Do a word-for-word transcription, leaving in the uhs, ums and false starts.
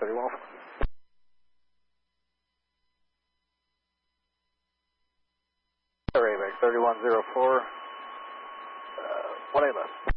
thirty-one. Rayback thirty-one zero four, uh, one eight left.